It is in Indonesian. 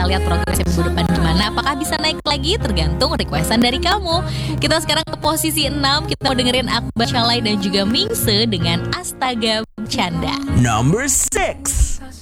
lihat progresnya minggu depan gimana. Apakah bisa naik lagi tergantung requestan dari kamu. Kita sekarang ke posisi 6. Kita mau dengerin Akbar Shalai dan juga Mingse dengan Astaga Bercanda. Number 6.